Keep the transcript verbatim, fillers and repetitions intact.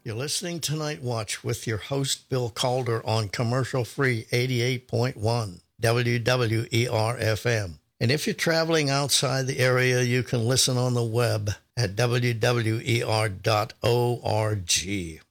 You're listening to Night Watch with your host, Bill Calder, on commercial-free eighty-eight point one W W E R F M. And if you're traveling outside the area, you can listen on the web at W W E R dot org.